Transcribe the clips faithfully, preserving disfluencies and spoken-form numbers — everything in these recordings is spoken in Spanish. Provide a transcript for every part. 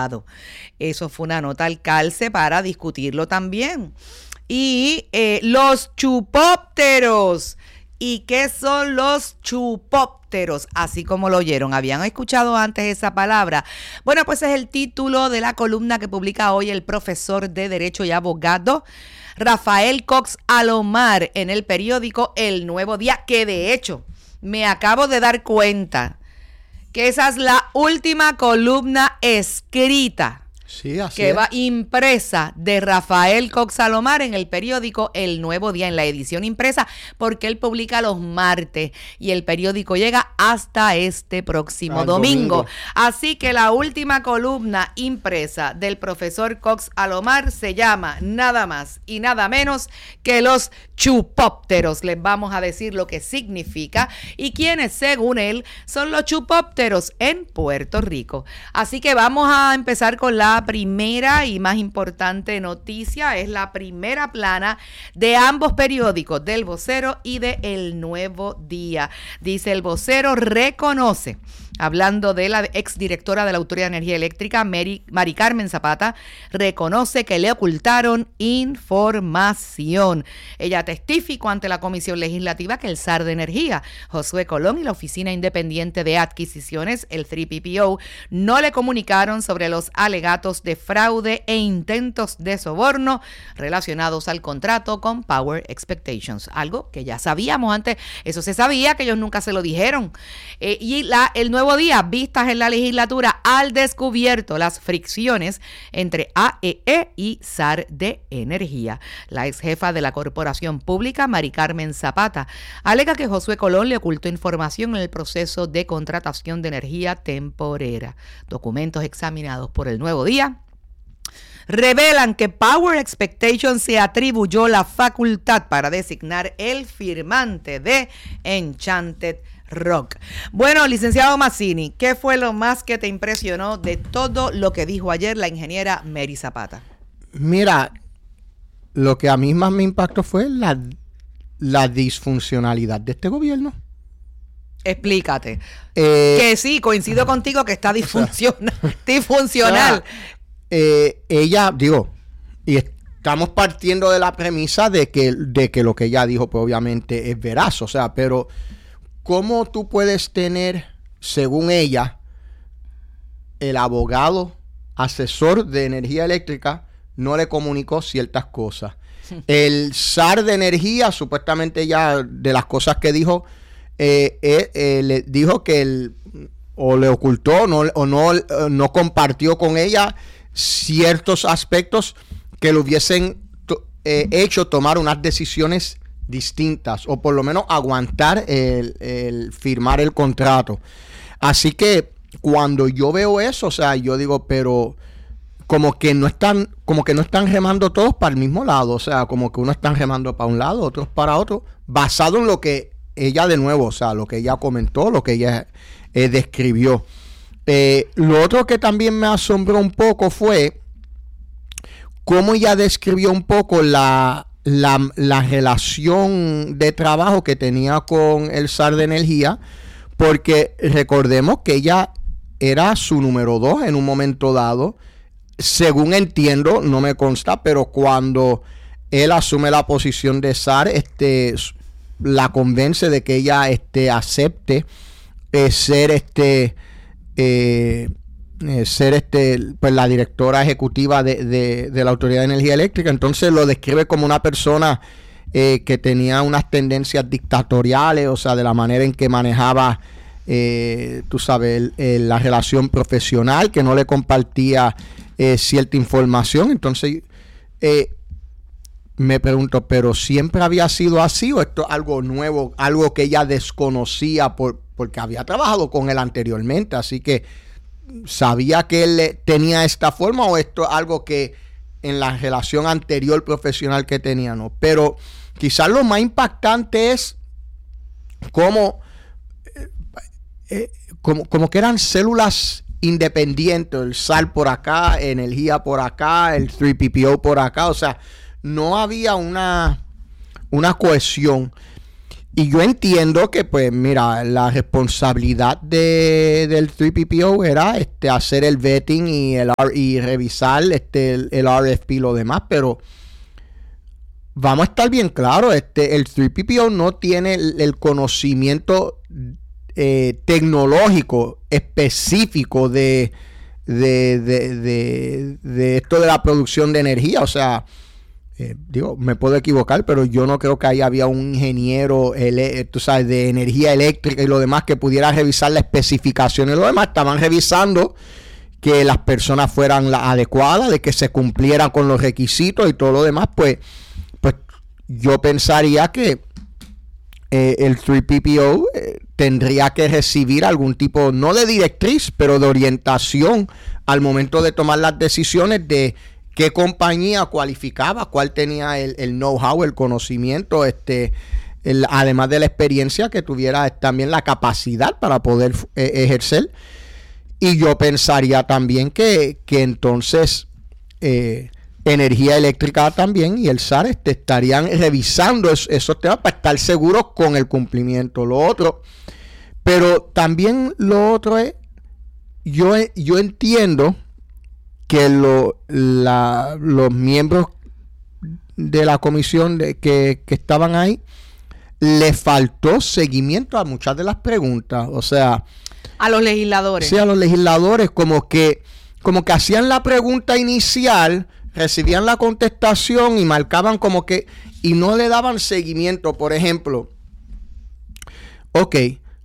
Eso fue una nota al calce para discutirlo también. Y eh, los chupópteros. ¿Y qué son los chupópteros? Así como lo oyeron. ¿Habían escuchado antes esa palabra? Bueno, pues es el título de la columna que publica hoy el profesor de Derecho y abogado Rafael Cox Alomar en el periódico El Nuevo Día, que de hecho me acabo de dar cuenta que esa es la última columna escrita. Sí, así que es. va impresa de Rafael Cox Alomar en el periódico El Nuevo Día, en la edición impresa, porque él publica los martes y el periódico llega hasta este próximo Al domingo. domingo. Así que la última columna impresa del profesor Cox Alomar se llama nada más y nada menos que los chupópteros. Les vamos a decir lo que significa y quiénes, según él, son los chupópteros en Puerto Rico. Así que vamos a empezar con la primera y más importante noticia. Es la primera plana de ambos periódicos, del Vocero y de El Nuevo Día. Dice: el Vocero reconoce, hablando de la exdirectora de la Autoridad de Energía Eléctrica, Mary, Mari Carmen Zapata, reconoce que le ocultaron información. Ella testificó ante la Comisión Legislativa que el S A R de Energía, Josué Colón, y la Oficina Independiente de Adquisiciones, el tres P P O, no le comunicaron sobre los alegatos de fraude e intentos de soborno relacionados al contrato con Power Expectations, algo que ya sabíamos antes. Eso se sabía, que ellos nunca se lo dijeron. Eh, y la, el Nuevo Día, vistas en la legislatura al descubierto las fricciones entre A E E y S A R de Energía. La ex jefa de la Corporación Pública, Mari Carmen Zapata, alega que Josué Colón le ocultó información en el proceso de contratación de energía temporera. Documentos examinados por el Nuevo Día revelan que Power Expectations se atribuyó la facultad para designar el firmante de Enchanted Rock. Bueno, licenciado Mazzini, ¿qué fue lo más que te impresionó de todo lo que dijo ayer la ingeniera Mary Zapata? Mira, lo que a mí más me impactó fue la, la disfuncionalidad de este gobierno. Explícate. Eh, que sí, coincido contigo que está disfuncional. O sea, disfuncional. O sea, eh, ella, digo, y estamos partiendo de la premisa de que, de que lo que ella dijo, pues obviamente es veraz, o sea, pero ¿cómo tú puedes tener, según ella, el abogado asesor de energía eléctrica no le comunicó ciertas cosas? El S A R de energía, supuestamente ya de las cosas que dijo, eh, eh, eh, le dijo que el, o le ocultó no, o no, no compartió con ella ciertos aspectos que le hubiesen to, eh, hecho tomar unas decisiones distintas, o por lo menos aguantar el, el firmar el contrato. Así que cuando yo veo eso, o sea, yo digo, pero como que no están, como que no están remando todos para el mismo lado, o sea, como que unos están remando para un lado, otros para otro, basado en lo que ella, de nuevo, o sea, lo que ella comentó, lo que ella eh, describió. Eh, lo otro que también me asombró un poco fue cómo ella describió un poco la, la, la relación de trabajo que tenía con el S A R de energía, porque recordemos que ella era su número dos en un momento dado, según entiendo, no me consta, pero cuando él asume la posición de S A R, este, la convence de que ella este, acepte eh, ser este eh, eh, ser este pues la directora ejecutiva de, de, de la Autoridad de Energía Eléctrica. Entonces lo describe como una persona eh, que tenía unas tendencias dictatoriales, o sea, de la manera en que manejaba eh, tú sabes, el, el, la relación profesional, que no le compartía eh, cierta información. Entonces eh, me pregunto, ¿pero siempre había sido así o esto es algo nuevo, algo que ella desconocía por, porque había trabajado con él anteriormente? Así que ¿sabía que él tenía esta forma o esto es algo que en la relación anterior profesional que tenía? No, pero quizás lo más impactante es cómo, eh, eh, como, como que eran células independientes, el S A R por acá, energía por acá, el tres P P O por acá, o sea, no había una, una cohesión. y yo entiendo que, pues, mira, la responsabilidad de, del tres P P O era este, hacer el vetting y, el, y revisar este, el, el R F P y lo demás, pero vamos a estar bien claros, este, el tres P P O no tiene el, el conocimiento eh, tecnológico específico de, de, de, de, de esto de la producción de energía, o sea... Eh, digo, me puedo equivocar, pero yo no creo que ahí había un ingeniero ele- tú sabes, de energía eléctrica y lo demás que pudiera revisar la especificación y lo demás. Estaban revisando que las personas fueran las adecuadas, de que se cumplieran con los requisitos y todo lo demás. Pues, pues yo pensaría que eh, el tres P P O eh, tendría que recibir algún tipo, no de directriz, pero de orientación al momento de tomar las decisiones de qué compañía cualificaba, cuál tenía el, el know-how, el conocimiento, este, el, además de la experiencia, que tuviera también la capacidad para poder eh, ejercer. Y yo pensaría también que, que entonces eh, Energía Eléctrica también y el S A R este, estarían revisando es, esos temas para estar seguros con el cumplimiento. Lo otro, pero también lo otro es, yo, yo entiendo que lo, la, los miembros de la comisión de, que, que estaban ahí, le faltó seguimiento a muchas de las preguntas. O sea... A los legisladores. Sí, a los legisladores, como que, como que hacían la pregunta inicial, recibían la contestación y marcaban como que... Y no le daban seguimiento. Por ejemplo, ok,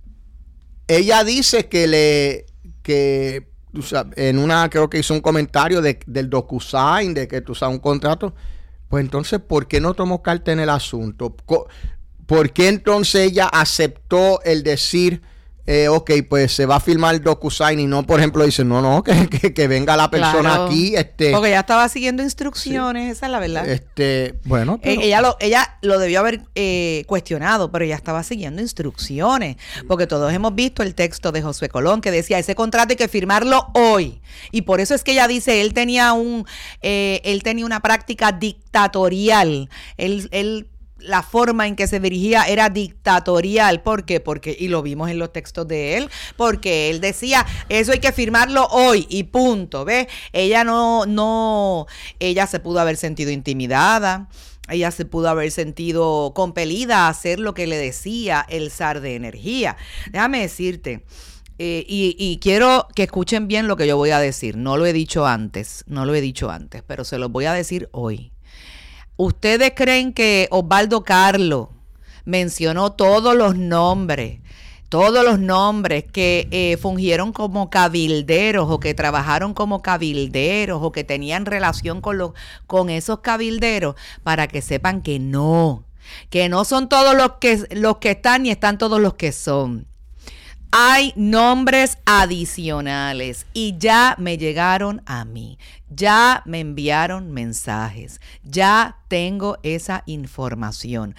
ella dice que le... que o sea, en una, creo que hizo un comentario de, del DocuSign, de que tú sabes un contrato. Pues entonces, ¿por qué no tomó carta en el asunto? ¿Por qué entonces ella aceptó el decir, eh, ok, pues se va a firmar el DocuSign y no, por ejemplo, dice, no, no, que, que, que venga la persona claro, aquí? Este, porque ella estaba siguiendo instrucciones, sí, esa es la verdad. Este, bueno, pero, ella, lo, ella lo debió haber eh, cuestionado, pero ella estaba siguiendo instrucciones, porque todos hemos visto el texto de Josué Colón que decía, ese contrato hay que firmarlo hoy. Y por eso es que ella dice, él tenía un, eh, él tenía una práctica dictatorial. Él, él la forma en que se dirigía era dictatorial. ¿Por qué? Porque, y lo vimos en los textos de él, porque él decía, eso hay que firmarlo hoy y punto, ¿ves? Ella no, no, ella se pudo haber sentido intimidada, ella se pudo haber sentido compelida a hacer lo que le decía el S A R de Energía. Déjame decirte, eh, y, y quiero que escuchen bien lo que yo voy a decir, no lo he dicho antes, no lo he dicho antes, pero se los voy a decir hoy. ¿Ustedes creen que Osvaldo Carlos mencionó todos los nombres, todos los nombres que eh, fungieron como cabilderos o que trabajaron como cabilderos o que tenían relación con, los, con esos cabilderos? Para que sepan que no, que no son todos los que, los que están ni están todos los que son. Hay nombres adicionales y ya me llegaron a mí, ya me enviaron mensajes, ya tengo esa información.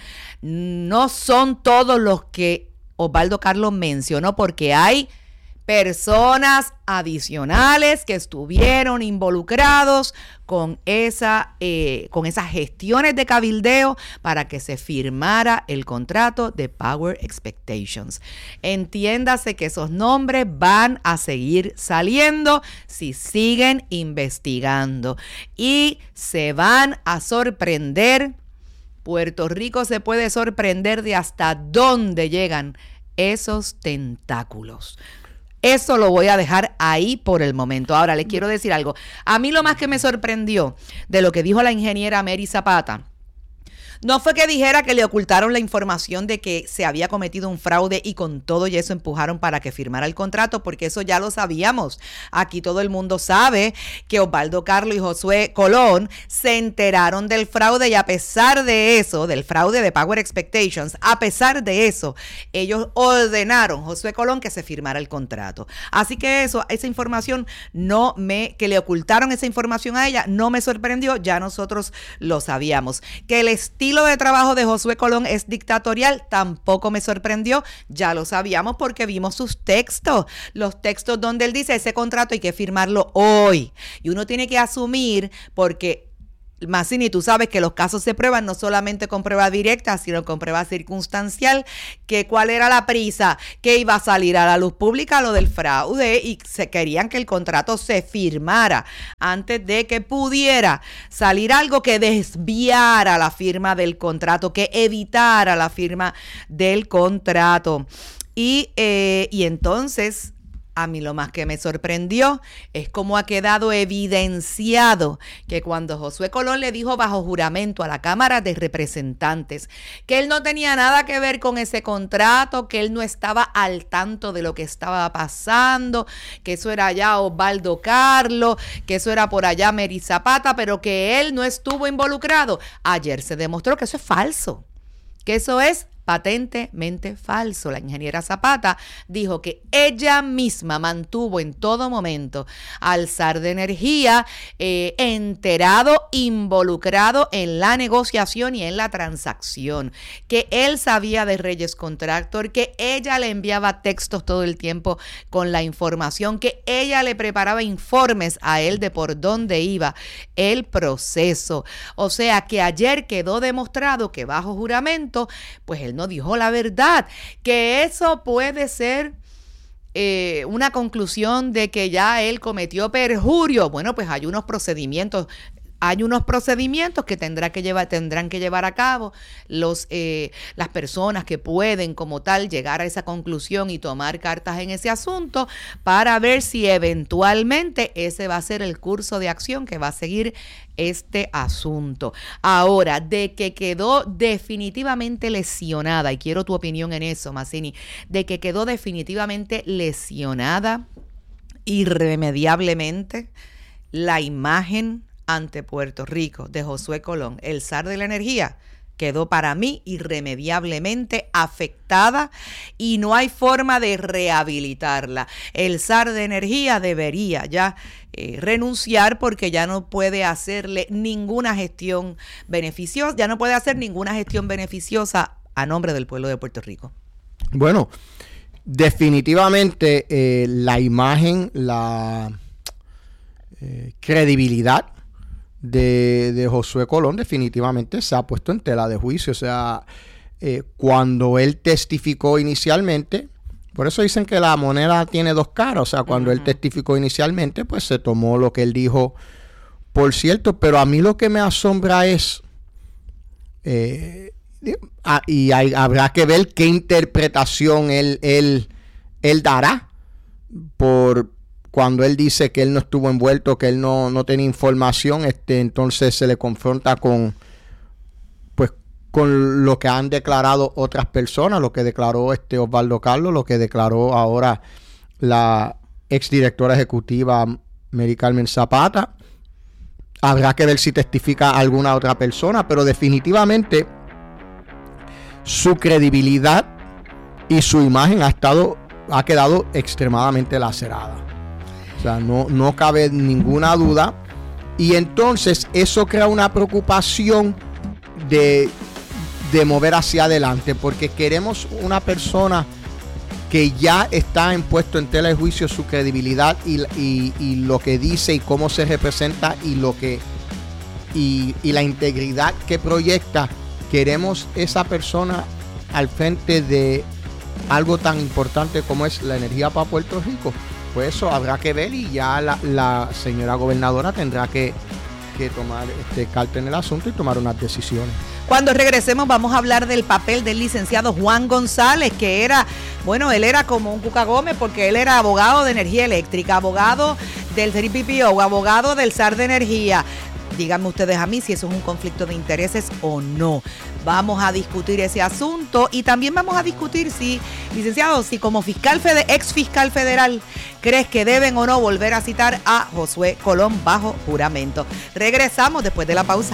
No son todos los que Osvaldo Carlos mencionó, porque hay personas adicionales que estuvieron involucrados con esa eh, con esas gestiones de cabildeo para que se firmara el contrato de Power Expectations. Entiéndase que esos nombres van a seguir saliendo si siguen investigando y se van a sorprender. Puerto Rico se puede sorprender de hasta dónde llegan esos tentáculos. Eso lo voy a dejar ahí por el momento. Ahora, les quiero decir algo. A mí lo más que me sorprendió de lo que dijo la ingeniera Mary Zapata, no fue que dijera que le ocultaron la información de que se había cometido un fraude y con todo y eso empujaron para que firmara el contrato, porque eso ya lo sabíamos. Aquí todo el mundo sabe que Osvaldo Carlos y Josué Colón se enteraron del fraude y a pesar de eso, del fraude de Power Expectations, a pesar de eso, ellos ordenaron, Josué Colón, que se firmara el contrato. Así que eso, esa información no me, que le ocultaron esa información a ella, no me sorprendió, ya nosotros lo sabíamos. Que el estilo El estilo de trabajo de Josué Colón es dictatorial, tampoco me sorprendió, ya lo sabíamos porque vimos sus textos, los textos donde él dice ese contrato hay que firmarlo hoy y uno tiene que asumir porque Mazzini, tú sabes que los casos se prueban no solamente con prueba directa, sino con prueba circunstancial, que cuál era la prisa, que iba a salir a la luz pública lo del fraude y se querían que el contrato se firmara antes de que pudiera salir algo que desviara la firma del contrato, que evitara la firma del contrato. Y, eh, y entonces... A mí lo más que me sorprendió es cómo ha quedado evidenciado que cuando Josué Colón le dijo bajo juramento a la Cámara de Representantes que él no tenía nada que ver con ese contrato, que él no estaba al tanto de lo que estaba pasando, que eso era allá Osvaldo Carlos, que eso era por allá Mary Zapata, pero que él no estuvo involucrado. Ayer se demostró que eso es falso, que eso es patentemente falso. La ingeniera Zapata dijo que ella misma mantuvo en todo momento al zar de energía eh, enterado, involucrado en la negociación y en la transacción, que él sabía de Reyes Contractor, que ella le enviaba textos todo el tiempo con la información, que ella le preparaba informes a él de por dónde iba el proceso. O sea que ayer quedó demostrado que bajo juramento, pues él no dijo la verdad, que eso puede ser eh, una conclusión de que ya él cometió perjurio. Bueno, pues hay unos procedimientos Hay unos procedimientos que tendrá que llevar, tendrán que llevar a cabo los, eh, las personas que pueden como tal llegar a esa conclusión y tomar cartas en ese asunto para ver si eventualmente ese va a ser el curso de acción que va a seguir este asunto. Ahora, de que quedó definitivamente lesionada, y quiero tu opinión en eso, Mazzini, de que quedó definitivamente lesionada irremediablemente la imagen ante Puerto Rico de Josué Colón, el zar de la energía, quedó para mí irremediablemente afectada y no hay forma de rehabilitarla. El zar de energía debería ya eh, renunciar porque ya no puede hacerle ninguna gestión beneficiosa, ya no puede hacer ninguna gestión beneficiosa a nombre del pueblo de Puerto Rico. Bueno, definitivamente eh, la imagen, la eh, credibilidad De, de Josué Colón definitivamente se ha puesto en tela de juicio. O sea, eh, cuando él testificó inicialmente, por eso dicen que la moneda tiene dos caras. O sea, cuando uh-huh. él testificó inicialmente, pues se tomó lo que él dijo por cierto. Pero a mí lo que me asombra es, eh, ah, y hay, habrá que ver qué interpretación él, él, él dará por cuando él dice que él no estuvo envuelto, que él no, no tenía información, este, entonces se le confronta con, pues, con lo que han declarado otras personas, lo que declaró este Osvaldo Carlos, lo que declaró ahora la exdirectora ejecutiva Mary Carmen Zapata. Habrá que ver si testifica alguna otra persona, pero definitivamente su credibilidad y su imagen ha estado, ha quedado extremadamente lacerada. O sea, no, no cabe ninguna duda. Y entonces eso crea una preocupación de, de mover hacia adelante, porque queremos una persona que ya está impuesto en tela de juicio su credibilidad y, y, y lo que dice y cómo se representa y lo que y, y la integridad que proyecta. Queremos esa persona al frente de algo tan importante como es la energía para Puerto Rico. Pues eso habrá que ver y ya la, la señora gobernadora tendrá que, que tomar este carta en el asunto y tomar unas decisiones. Cuando regresemos vamos a hablar del papel del licenciado Juan González, que era, bueno, él era como un Cuca Gómez porque él era abogado de energía eléctrica, abogado del C P P O, abogado del zar de energía. Díganme ustedes a mí si eso es un conflicto de intereses o no. Vamos a discutir ese asunto y también vamos a discutir si, licenciado, si como fiscal fede, ex fiscal federal, crees que deben o no volver a citar a Josué Colón bajo juramento. Regresamos después de la pausa.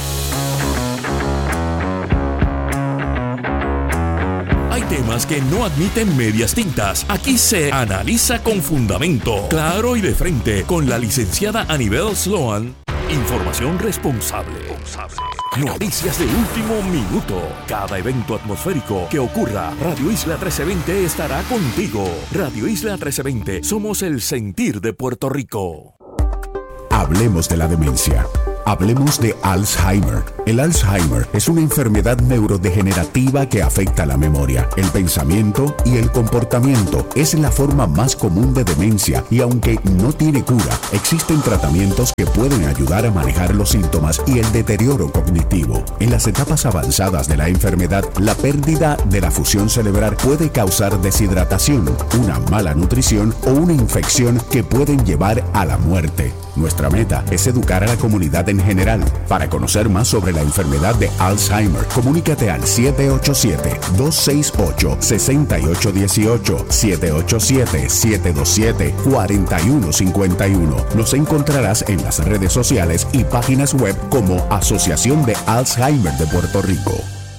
Hay temas que no admiten medias tintas. Aquí se analiza con fundamento, claro y de frente, con la licenciada Anibel Sloan. Información responsable. Noticias de último minuto. Cada evento atmosférico que ocurra, Radio Isla trece veinte estará contigo. Radio Isla trece veinte, somos el sentir de Puerto Rico. Hablemos de la demencia. Hablemos de Alzheimer. El Alzheimer es una enfermedad neurodegenerativa que afecta la memoria, el pensamiento y el comportamiento. Es la forma más común de demencia y aunque no tiene cura, existen tratamientos que pueden ayudar a manejar los síntomas y el deterioro cognitivo. En las etapas avanzadas de la enfermedad, la pérdida de la fusión cerebral puede causar deshidratación, una mala nutrición o una infección que pueden llevar a la muerte. Nuestra meta es educar a la comunidad en general. Para conocer más sobre la enfermedad de Alzheimer, comunícate al siete ocho siete, dos seis ocho, seis ocho uno ocho, siete ocho siete, siete dos siete, cuatro uno cinco uno. Nos encontrarás en las redes sociales y páginas web como Asociación de Alzheimer de Puerto Rico.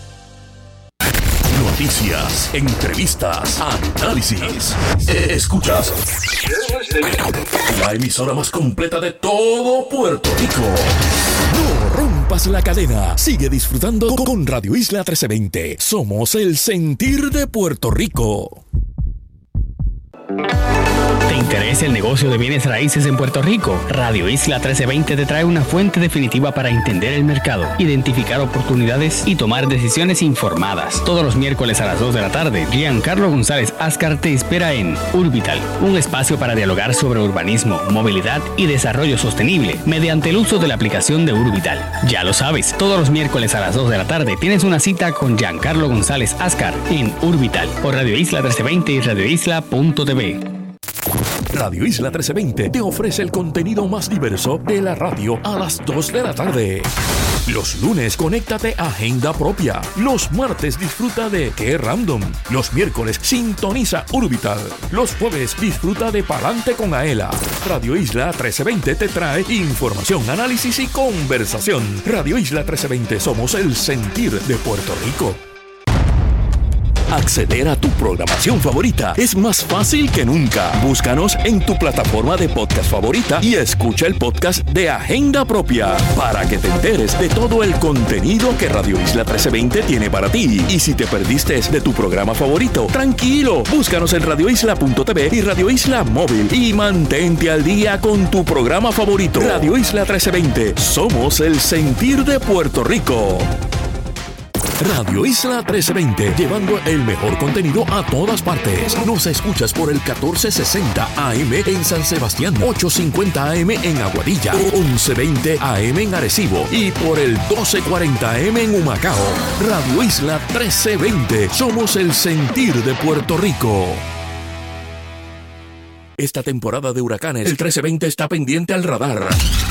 Noticias, entrevistas, análisis. Escuchas la emisora más completa de todo Puerto Rico. No rompas la cadena. Sigue disfrutando con Radio Isla trece veinte. Somos el sentir de Puerto Rico. ¿Te interesa el negocio de bienes raíces en Puerto Rico? Radio Isla trece veinte te trae una fuente definitiva para entender el mercado, identificar oportunidades y tomar decisiones informadas. Todos los miércoles a las dos de la tarde, Giancarlo González Ascar te espera en Urbital, un espacio para dialogar sobre urbanismo, movilidad y desarrollo sostenible mediante el uso de la aplicación de Urbital. Ya lo sabes, todos los miércoles a las dos de la tarde tienes una cita con Giancarlo González Ascar en Urbital por Radio Isla trece veinte y radio isla punto t v. Radio Isla trece veinte te ofrece el contenido más diverso de la radio a las dos de la tarde. Los lunes, conéctate a Agenda Propia. Los martes, disfruta de Qué Random. Los miércoles, sintoniza Urbital. Los jueves, disfruta de Palante con Aela. Radio Isla trece veinte te trae información, análisis y conversación. Radio Isla trece veinte, somos el sentir de Puerto Rico. Acceder a tu programación favorita es más fácil que nunca. Búscanos en tu plataforma de podcast favorita y escucha el podcast de Agenda Propia para que te enteres de todo el contenido que Radio Isla trece veinte tiene para ti. Y si te perdiste de tu programa favorito, tranquilo, búscanos en radio isla punto t v y Radio Isla Móvil y mantente al día con tu programa favorito. Radio Isla trece veinte, somos el sentir de Puerto Rico. Radio Isla trece veinte, llevando el mejor contenido a todas partes. Nos escuchas por el catorce sesenta A M en San Sebastián, ochocientos cincuenta A M en Aguadilla, once veinte A M en Arecibo y por el doce cuarenta A M en Humacao. Radio Isla trece veinte, somos el sentir de Puerto Rico. Esta temporada de huracanes, el trece veinte está pendiente al radar.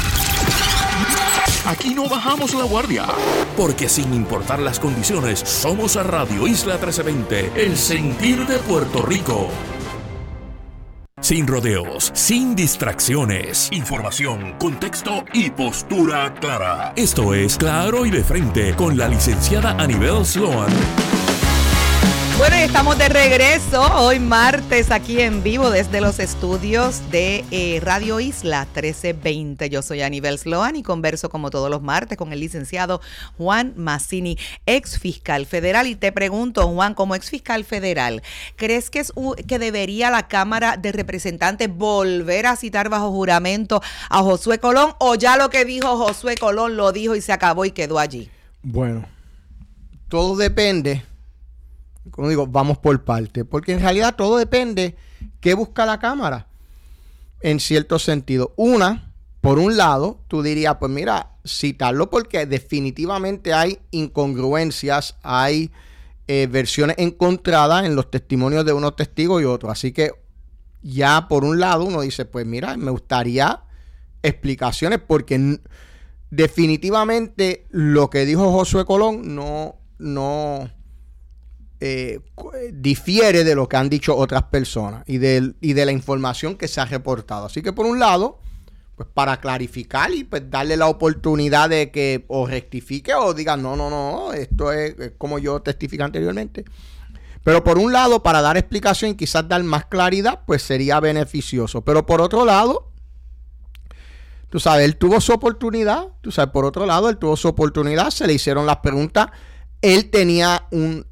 Aquí no bajamos la guardia, porque sin importar las condiciones, somos a Radio Isla trece veinte, el sentir de Puerto Rico. Sin rodeos, sin distracciones, información, contexto y postura clara. Esto es Claro y de Frente con la licenciada Anibel Sloan. Bueno, y estamos de regreso hoy martes aquí en vivo desde los estudios de eh, Radio Isla trece veinte. Yo soy Anibel Sloan y converso como todos los martes con el licenciado Juan Mazzini, ex fiscal federal. Y te pregunto, Juan, como ex fiscal federal, ¿crees que, es, que debería la Cámara de Representantes volver a citar bajo juramento a Josué Colón, o ya lo que dijo Josué Colón lo dijo y se acabó y quedó allí? Bueno, todo depende. Como digo, vamos por parte, porque en realidad todo depende qué busca la Cámara, en cierto sentido. Una, por un lado, tú dirías, pues mira, citarlo porque definitivamente hay incongruencias, hay eh, versiones encontradas en los testimonios de unos testigos y otros. Así que ya por un lado uno dice, pues mira, me gustaría explicaciones porque n- definitivamente lo que dijo Josué Colón no... no Eh, difiere de lo que han dicho otras personas y de, y de la información que se ha reportado. Así que por un lado, pues para clarificar y pues darle la oportunidad de que o rectifique o diga no, no, no, esto es, es como yo testifiqué anteriormente. Pero por un lado, para dar explicación y quizás dar más claridad, pues sería beneficioso. Pero por otro lado, tú sabes, él tuvo su oportunidad, tú sabes, por otro lado, él tuvo su oportunidad, se le hicieron las preguntas, él tenía un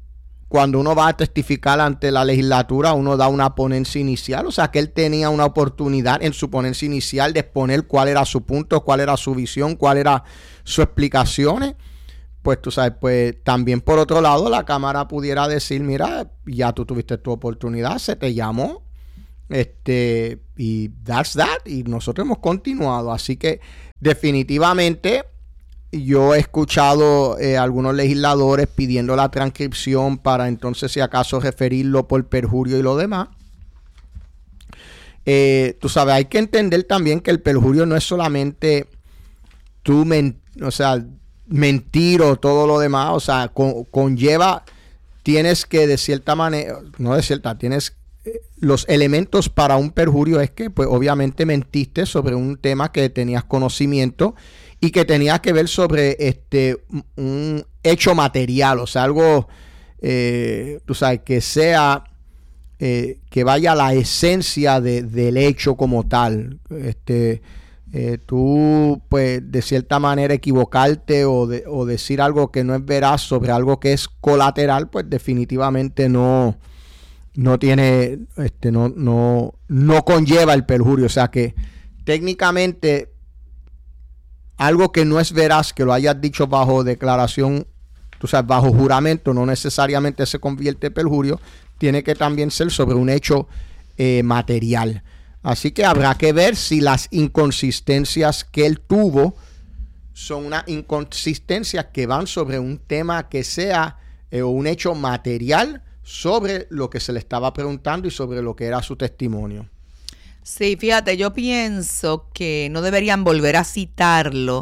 cuando uno va a testificar ante la legislatura, uno da una ponencia inicial. O sea, que él tenía una oportunidad en su ponencia inicial de exponer cuál era su punto, cuál era su visión, cuál era sus explicaciones. Pues tú sabes, pues también por otro lado, la Cámara pudiera decir, mira, ya tú tuviste tu oportunidad, se te llamó, este, y that's that, y nosotros hemos continuado. Así que definitivamente yo he escuchado eh, algunos legisladores pidiendo la transcripción para entonces si acaso referirlo por perjurio y lo demás. Eh, tú sabes, hay que entender también que el perjurio no es solamente tú, men- o sea, mentir o todo lo demás, o sea, con- conlleva, tienes que de cierta manera, no de cierta, tienes eh, los elementos para un perjurio es que pues obviamente mentiste sobre un tema que tenías conocimiento y que tenía que ver sobre este un hecho material, o sea, algo, eh, tú sabes, que sea, eh, que vaya a la esencia de, del hecho como tal. Este, eh, tú, pues, de cierta manera equivocarte o, de, o decir algo que no es veraz sobre algo que es colateral, pues definitivamente no, no tiene, este, no, no, no conlleva el perjurio. O sea que técnicamente algo que no es veraz, que lo hayas dicho bajo declaración, tú sabes, bajo juramento, no necesariamente se convierte en perjurio, tiene que también ser sobre un hecho eh, material. Así que habrá que ver si las inconsistencias que él tuvo son unas inconsistencias que van sobre un tema que sea eh, un hecho material sobre lo que se le estaba preguntando y sobre lo que era su testimonio. Sí, fíjate, yo pienso que no deberían volver a citarlo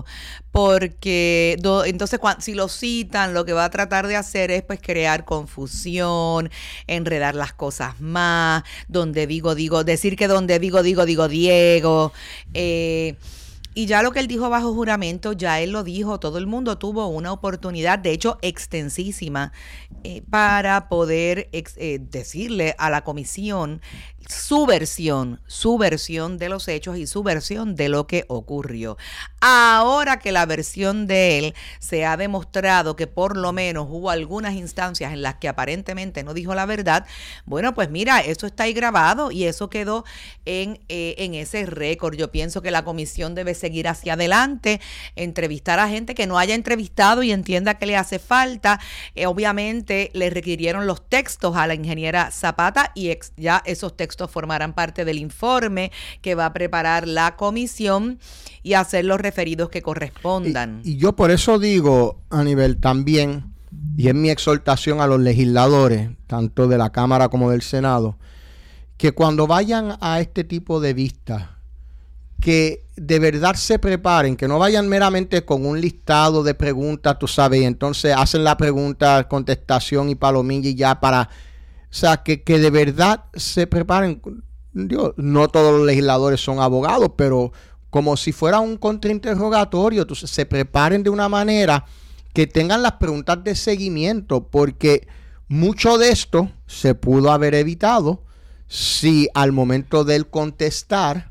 porque do, entonces cuando, si lo citan lo que va a tratar de hacer es pues crear confusión, enredar las cosas más, donde digo, digo, decir que donde digo, digo, digo Diego, eh, y ya lo que él dijo bajo juramento, ya él lo dijo, todo el mundo tuvo una oportunidad, de hecho extensísima, eh, para poder ex, eh, decirle a la comisión su versión, su versión de los hechos y su versión de lo que ocurrió. Ahora que la versión de él se ha demostrado que por lo menos hubo algunas instancias en las que aparentemente no dijo la verdad, bueno, pues mira, eso está ahí grabado y eso quedó en, eh, en ese récord. Yo pienso que la comisión debe seguir hacia adelante, entrevistar a gente que no haya entrevistado y entienda que le hace falta. Eh, obviamente le requirieron los textos a la ingeniera Zapata y ex, ya esos textos formarán parte del informe que va a preparar la comisión y hacer los referidos que correspondan. Y, y yo por eso digo, Anibel, también, y es mi exhortación a los legisladores, tanto de la Cámara como del Senado, que cuando vayan a este tipo de vistas, que de verdad se preparen, que no vayan meramente con un listado de preguntas, tú sabes, y entonces hacen la pregunta, contestación y palomilla y ya para... O sea, que, que de verdad se preparen. Dios, no todos los legisladores son abogados, pero como si fuera un contrainterrogatorio, entonces se preparen de una manera que tengan las preguntas de seguimiento, porque mucho de esto se pudo haber evitado si al momento del contestar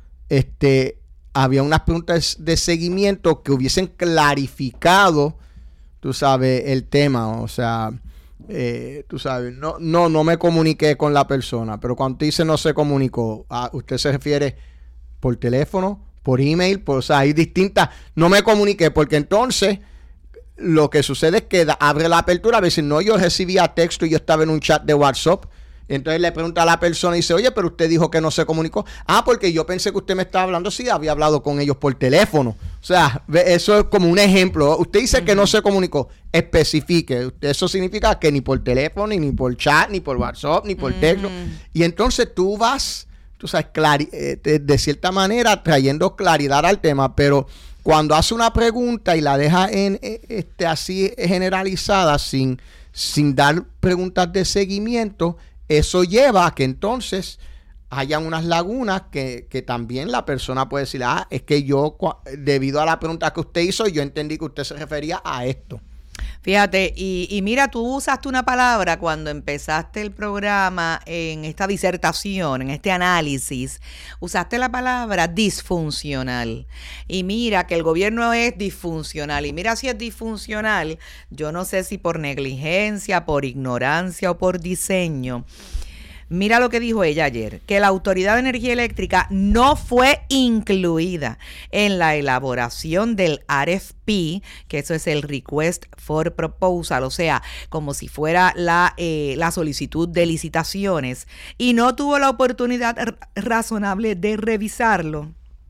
este, había unas preguntas de seguimiento que hubiesen clarificado, tú sabes, el tema. O sea... Eh, tú sabes, no, no, no me comuniqué con la persona, pero cuando te dice no se comunicó, ¿a usted se refiere por teléfono, por email? Por, o sea, hay distintas, no me comuniqué, porque entonces lo que sucede es que da, abre la apertura, a veces no, yo recibía texto y yo estaba en un chat de WhatsApp. Entonces le pregunta a la persona y dice, oye, pero usted dijo que no se comunicó. Ah, porque yo pensé que usted me estaba hablando, sí, había hablado con ellos por teléfono. O sea, eso es como un ejemplo. Usted dice uh-huh. que no se comunicó, especifique. Eso significa que ni por teléfono, ni por chat, ni por WhatsApp, ni por uh-huh. texto. Y entonces tú vas, tú sabes, clari- de, de cierta manera trayendo claridad al tema, pero cuando hace una pregunta y la deja en este así generalizada, sin, sin dar preguntas de seguimiento, eso lleva a que entonces hayan unas lagunas que, que también la persona puede decir, ah, es que yo, debido a la pregunta que usted hizo, yo entendí que usted se refería a esto. Fíjate, y, y mira, tú usaste una palabra cuando empezaste el programa en esta disertación, en este análisis, usaste la palabra disfuncional. Y mira que el gobierno es disfuncional. Y mira si es disfuncional, yo no sé si por negligencia, por ignorancia o por diseño. Mira lo que dijo ella ayer, que la Autoridad de Energía Eléctrica no fue incluida en la elaboración del R F P, que eso es el Request for Proposal, o sea, como si fuera la, eh, la solicitud de licitaciones, y no tuvo la oportunidad r- razonable de revisarlo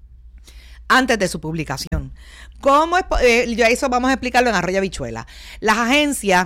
antes de su publicación. ¿Cómo es? Eh, eso vamos a explicarlo en Arroyo Habichuela. Las agencias,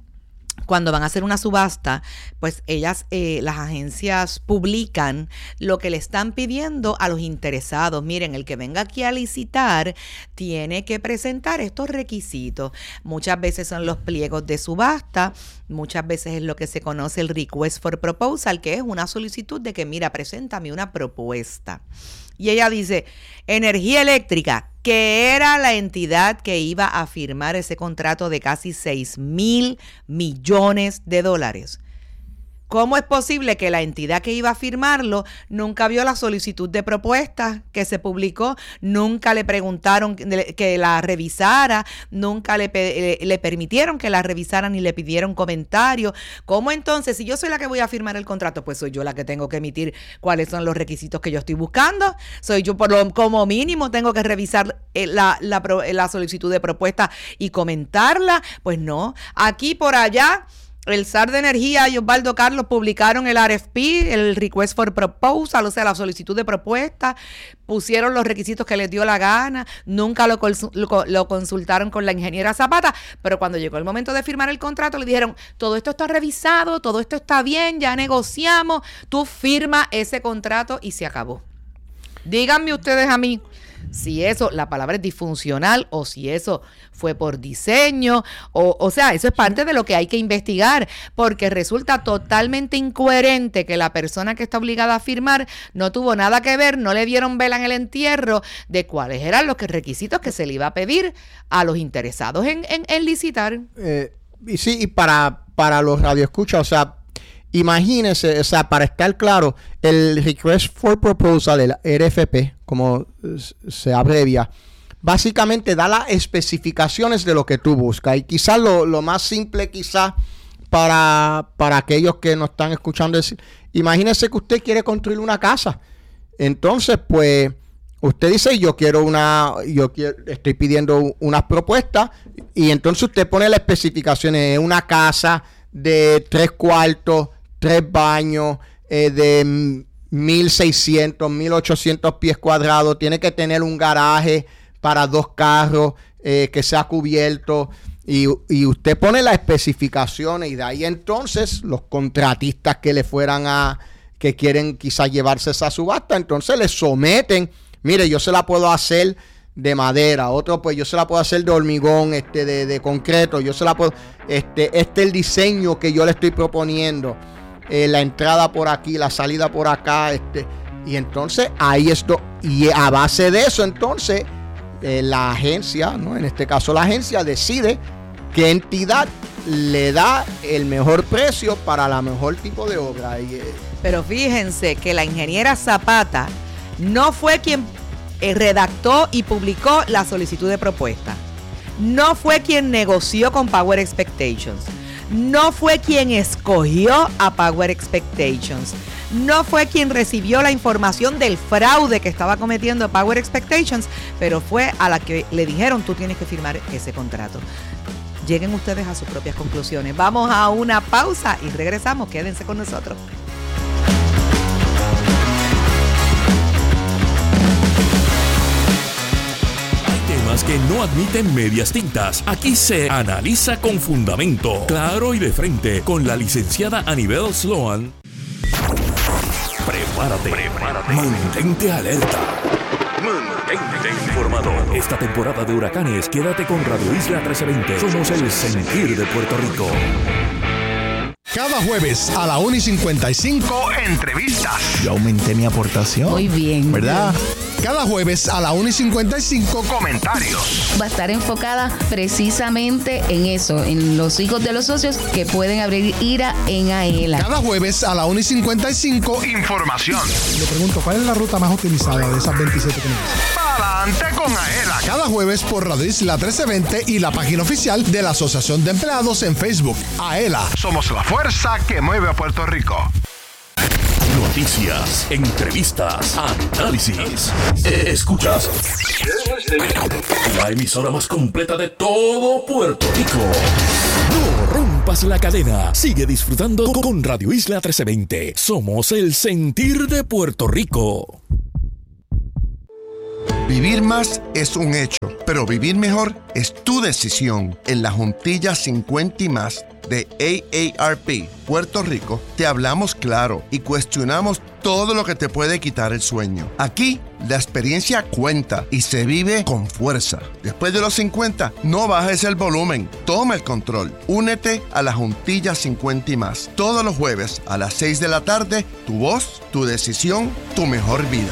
cuando van a hacer una subasta, pues ellas, eh, las agencias publican lo que le están pidiendo a los interesados. Miren, el que venga aquí a licitar tiene que presentar estos requisitos. Muchas veces son los pliegos de subasta, muchas veces es lo que se conoce el Request for Proposal, que es una solicitud de que, mira, preséntame una propuesta. Y ella dice, Energía Eléctrica, que era la entidad que iba a firmar ese contrato de casi seis mil millones de dólares. ¿Cómo es posible que la entidad que iba a firmarlo nunca vio la solicitud de propuesta que se publicó? Nunca le preguntaron que la revisara, nunca le, le, le permitieron que la revisaran ni le pidieron comentarios. ¿Cómo entonces, si yo soy la que voy a firmar el contrato, pues soy yo la que tengo que emitir cuáles son los requisitos que yo estoy buscando? Soy yo, por lo como mínimo, tengo que revisar la, la, la solicitud de propuesta y comentarla. Pues no, aquí por allá el S A R de Energía y Osvaldo Carlos publicaron el R F P, el Request for Proposal, o sea, la solicitud de propuesta, pusieron los requisitos que les dio la gana, nunca lo, lo, lo consultaron con la ingeniera Zapata, pero cuando llegó el momento de firmar el contrato le dijeron, todo esto está revisado, todo esto está bien, ya negociamos, tú firma ese contrato y se acabó. Díganme ustedes a mí si eso, la palabra es disfuncional o si eso fue por diseño, o, o sea, eso es parte de lo que hay que investigar, porque resulta totalmente incoherente que la persona que está obligada a firmar no tuvo nada que ver, no le dieron vela en el entierro de cuáles eran los requisitos que se le iba a pedir a los interesados en, en, en licitar. Eh, y sí, y para, para los radioescuchas, o sea, imagínense, o sea, para estar claro, el Request for Proposal, el R F P, como se abrevia, básicamente da las especificaciones de lo que tú buscas. Y quizás lo, lo más simple, quizás para, para aquellos que nos están escuchando, es, imagínense que usted quiere construir una casa. Entonces, pues, usted dice, yo quiero una, yo quiero, estoy pidiendo unas propuestas, y entonces usted pone las especificaciones, una casa de tres cuartos, tres baños, eh, de mil seiscientos, mil ochocientos pies cuadrados, tiene que tener un garaje para dos carros, eh, que sea cubierto, y, y usted pone las especificaciones, y de ahí entonces los contratistas que le fueran a, que quieren quizás llevarse esa subasta, entonces le someten, mire, yo se la puedo hacer de madera, otro pues yo se la puedo hacer de hormigón, este de, de concreto, yo se la puedo, este, este es el diseño que yo le estoy proponiendo, eh, la entrada por aquí, la salida por acá, este, y entonces ahí esto, y a base de eso entonces eh, la agencia, ¿no? En este caso la agencia decide qué entidad le da el mejor precio para la mejor tipo de obra. Y, eh, pero fíjense que la ingeniera Zapata no fue quien redactó y publicó la solicitud de propuesta. No fue quien negoció con Power Expectations. No fue quien escogió a Power Expectations. No fue quien recibió la información del fraude que estaba cometiendo Power Expectations, pero fue a la que le dijeron, tú tienes que firmar ese contrato. Lleguen ustedes a sus propias conclusiones. Vamos a una pausa y regresamos. Quédense con nosotros. Que no admiten medias tintas. Aquí se analiza con fundamento, claro y de frente, con la licenciada Anibel Sloan. Prepárate, prepárate. Mantente alerta. Mantente informado. Esta temporada de huracanes, quédate con Radio Isla trece veinte. Somos el sentir de Puerto Rico. Cada jueves a la una y cincuenta y cinco, entrevistas. Yo aumenté mi aportación. Muy bien. ¿Verdad? Cada jueves a la una y cincuenta y cinco. Comentarios. Va a estar enfocada precisamente en eso, en los hijos de los socios que pueden abrir IRA en AELA. Cada jueves a la una y cincuenta y cinco. Información. Le pregunto, ¿cuál es la ruta más utilizada de esas veintisiete que me dicen? Adelante con AELA. Cada jueves por Radio Isla trece veinte y la página oficial de la Asociación de Empleados en Facebook. AELA. Somos la fuerza que mueve a Puerto Rico. Noticias, entrevistas, análisis. Escuchas la emisora más completa de todo Puerto Rico. No rompas la cadena. Sigue disfrutando con Radio Isla trece veinte. Somos el sentir de Puerto Rico. Vivir más es un hecho, pero vivir mejor es tu decisión. En la Juntilla cincuenta y más de A A R P Puerto Rico, te hablamos claro y cuestionamos todo lo que te puede quitar el sueño. Aquí, la experiencia cuenta y se vive con fuerza. Después de los cincuenta, no bajes el volumen, toma el control. Únete a la Juntilla cincuenta y más. Todos los jueves a las seis de la tarde, tu voz, tu decisión, tu mejor vida.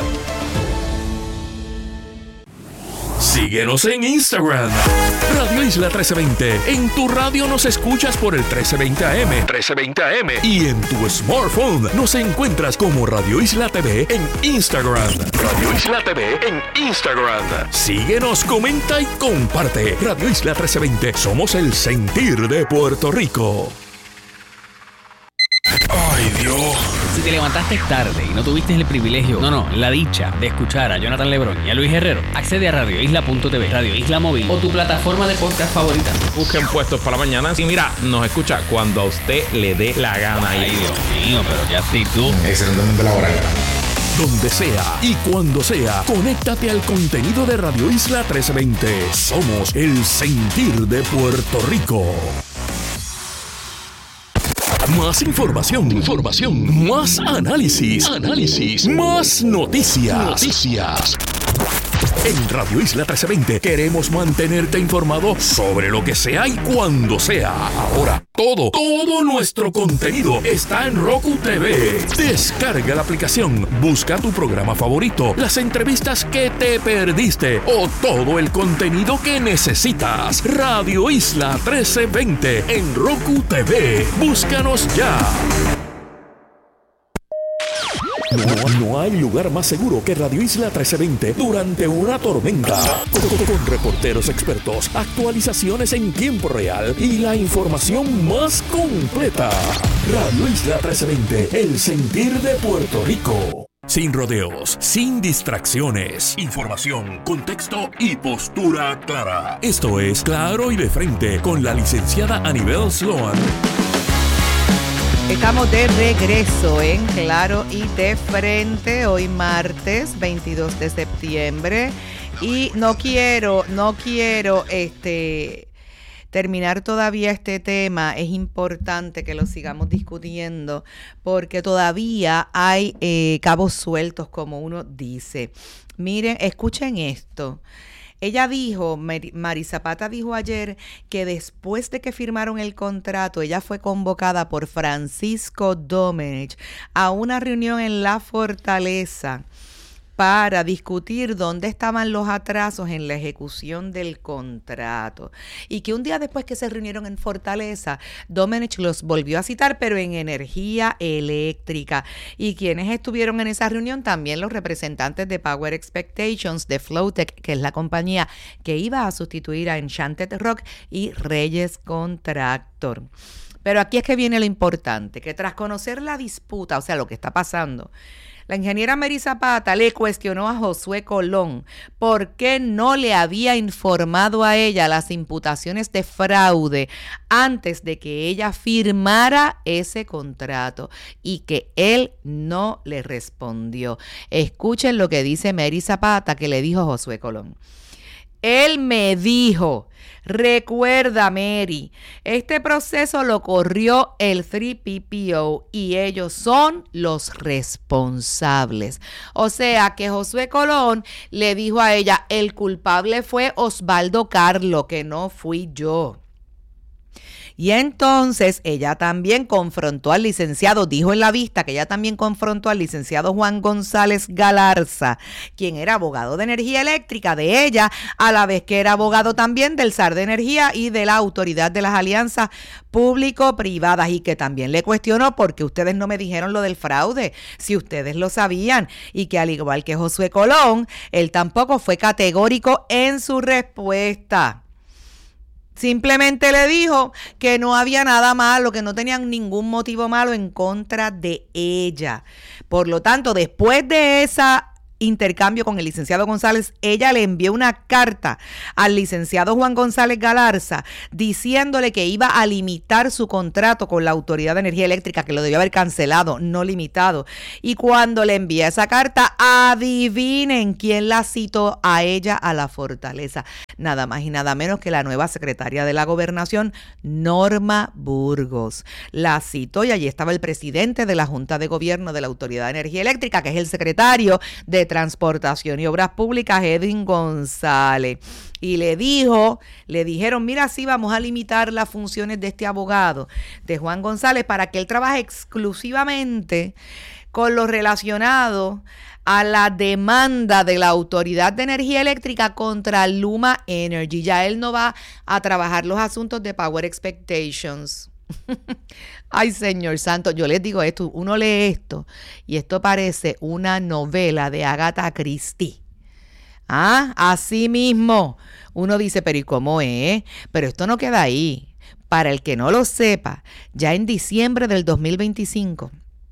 Síguenos en Instagram, Radio Isla trece veinte. En tu radio nos escuchas por el trece veinte A M. trece veinte A M. Y en tu smartphone nos encuentras como Radio Isla T V en Instagram. Radio Isla T V en Instagram. Síguenos, comenta y comparte. Radio Isla trece veinte. Somos el sentir de Puerto Rico. Ay, Dios. Si te levantaste tarde y no tuviste el privilegio, no, no, la dicha de escuchar a Jonathan Lebrón y a Luis Herrero, accede a radio isla punto t v, Radio Isla Móvil o tu plataforma de podcast favorita. Busquen Puestos para la Mañana y mira, nos escucha cuando a usted le dé la gana. Ay, Dios mío, pero qué actitud. Excelentemente laboral. Donde sea y cuando sea, conéctate al contenido de Radio Isla trece veinte. Somos el sentir de Puerto Rico. Más información, información, más análisis, análisis, más noticias, noticias. En Radio Isla trece veinte queremos mantenerte informado sobre lo que sea y cuando sea. Ahora, todo, todo nuestro contenido está en Roku T V. Descarga la aplicación, busca tu programa favorito, las entrevistas que te perdiste o todo el contenido que necesitas. Radio Isla trece veinte en Roku T V. Búscanos ya. No, no hay lugar más seguro que Radio Isla trece veinte durante una tormenta. Con, con, con reporteros expertos, actualizaciones en tiempo real y la información más completa. Radio Isla trece veinte, el sentir de Puerto Rico. Sin rodeos, sin distracciones, información, contexto y postura clara. Esto es Claro y de Frente con la licenciada Anibel Sloan. Estamos de regreso en Claro y de Frente, hoy martes veintidós de septiembre, y no quiero, no quiero este terminar todavía este tema. Es importante que lo sigamos discutiendo porque todavía hay eh, cabos sueltos, como uno dice. Miren, escuchen esto. Ella dijo, Mary Zapata dijo ayer que después de que firmaron el contrato, ella fue convocada por Francisco Domenech a una reunión en la Fortaleza para discutir dónde estaban los atrasos en la ejecución del contrato. Y que un día después que se reunieron en Fortaleza, Domenech los volvió a citar, pero en energía eléctrica. Y quienes estuvieron en esa reunión, también los representantes de Power Expectations, de Flowtech, que es la compañía que iba a sustituir a Enchanted Rock, y Reyes Contractor. Pero aquí es que viene lo importante, que tras conocer la disputa, o sea, lo que está pasando, la ingeniera Mary Zapata le cuestionó a Josué Colón por qué no le había informado a ella las imputaciones de fraude antes de que ella firmara ese contrato, y que él no le respondió. Escuchen lo que dice Mary Zapata, que le dijo Josué Colón. Él me dijo, recuerda, Mary, este proceso lo corrió el tres P P O y ellos son los responsables. O sea que Josué Colón le dijo a ella, el culpable fue Osvaldo Carlo, que no fui yo. Y entonces ella también confrontó al licenciado, dijo en la vista que ella también confrontó al licenciado Juan González Galarza, quien era abogado de energía eléctrica de ella, a la vez que era abogado también del S A R de Energía y de la Autoridad de las Alianzas Público-Privadas, y que también le cuestionó porque ustedes no me dijeron lo del fraude, si ustedes lo sabían, y que al igual que Josué Colón, él tampoco fue categórico en su respuesta. Simplemente le dijo que no había nada malo, que no tenían ningún motivo malo en contra de ella. Por lo tanto, después de esa intercambio con el licenciado González, ella le envió una carta al licenciado Juan González Galarza diciéndole que iba a limitar su contrato con la Autoridad de Energía Eléctrica, que lo debió haber cancelado, no limitado. Y cuando le envía esa carta, adivinen quién la citó a ella a la fortaleza. Nada más y nada menos que la nueva secretaria de la Gobernación, Norma Burgos. La citó y allí estaba el presidente de la Junta de Gobierno de la Autoridad de Energía Eléctrica, que es el secretario de Transportación y Obras Públicas, Edwin González. Y le dijo, le dijeron, mira, sí, vamos a limitar las funciones de este abogado, de Juan González, para que él trabaje exclusivamente con lo relacionado a la demanda de la Autoridad de Energía Eléctrica contra Luma Energy. Ya él no va a trabajar los asuntos de Power Expectations. Ay, Señor Santo, yo les digo esto, uno lee esto y esto parece una novela de Agatha Christie. Ah, así mismo. Uno dice, pero ¿y cómo es? Pero esto no queda ahí. Para el que no lo sepa, ya en diciembre del dos mil veinticinco,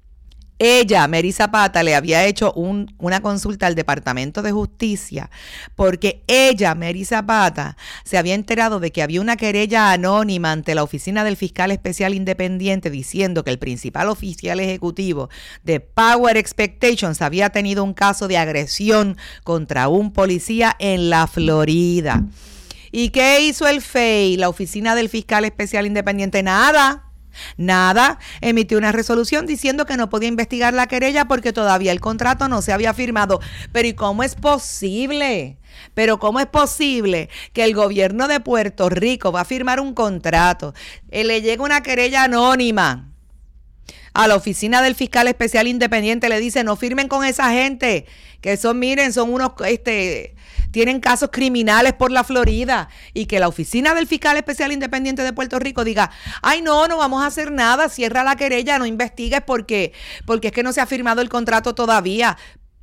ella, Mary Zapata, le había hecho un, una consulta al Departamento de Justicia porque ella, Mary Zapata, se había enterado de que había una querella anónima ante la Oficina del Fiscal Especial Independiente diciendo que el principal oficial ejecutivo de Power Expectations había tenido un caso de agresión contra un policía en la Florida. ¿Y qué hizo el F E I, la Oficina del Fiscal Especial Independiente? Nada. Nada, emitió una resolución diciendo que no podía investigar la querella porque todavía el contrato no se había firmado. Pero ¿y cómo es posible? Pero ¿cómo es posible que el gobierno de Puerto Rico va a firmar un contrato? Eh, le llega una querella anónima a la Oficina del Fiscal Especial Independiente, le dice, no firmen con esa gente, que son, miren, son unos, este, tienen casos criminales por la Florida, y que la Oficina del Fiscal Especial Independiente de Puerto Rico diga, ay, no, no vamos a hacer nada, cierra la querella, no investigues porque, porque es que no se ha firmado el contrato todavía.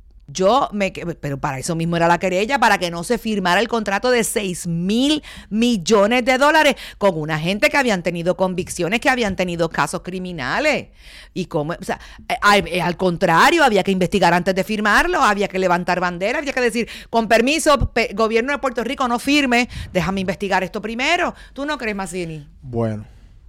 Yo me, pero para eso mismo era la querella, para que no se firmara el contrato de seis mil millones de dólares con una gente que habían tenido convicciones, que habían tenido casos criminales. Y como, o sea, al, al contrario, había que investigar antes de firmarlo, había que levantar bandera, había que decir, con permiso, pe, gobierno de Puerto Rico, no firme, déjame investigar esto primero. ¿Tú no crees, Mazzini? Bueno,